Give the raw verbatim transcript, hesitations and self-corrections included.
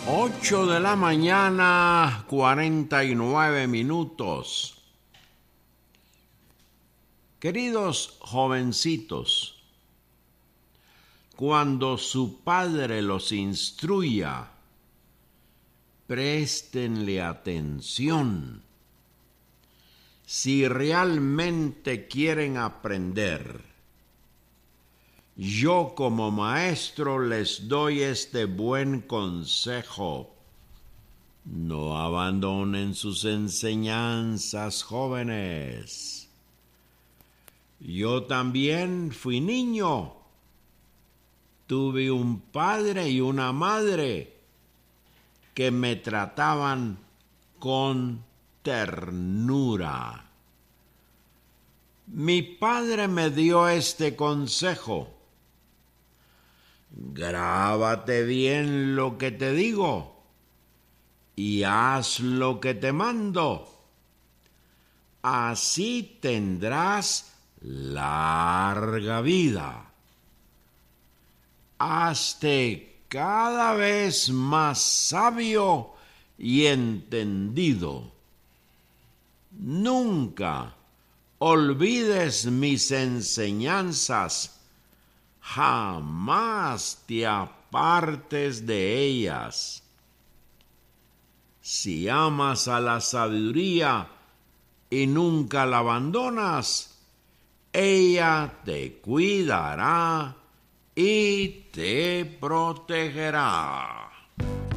Ocho de la mañana, cuarenta y nueve minutos. Queridos jovencitos, cuando su padre los instruya, préstenle atención. Si realmente quieren aprender, yo como maestro les doy este buen consejo. No abandonen sus enseñanzas, jóvenes. Yo también fui niño. Tuve un padre y una madre que me trataban con ternura. Mi padre me dio este consejo: grábate bien lo que te digo y haz lo que te mando. Así tendrás larga vida. Hazte cada vez más sabio y entendido. Nunca olvides mis enseñanzas. Jamás te apartes de ellas. Si amas a la sabiduría y nunca la abandonas, ella te cuidará y te protegerá.